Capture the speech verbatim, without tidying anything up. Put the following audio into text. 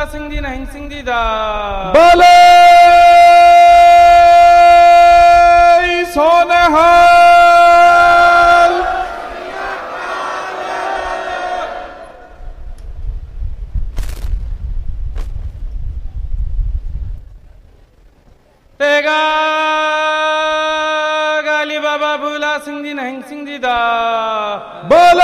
ਸਿੰਘ ਜੀ ਨਹੀਂ ਸਿੰਘ ਜੀ ਦਾ ਬੋਲੇ ਸੋਨੇਹਾਲ। ਤੇਗਾ ਗਾਲੀ ਬਾਬਾ ਬੁਲਾ ਸਿੰਘ ਜੀ ਨਹੀਂ ਸਿੰਘ ਜੀ ਦਾ ਬੋਲੇ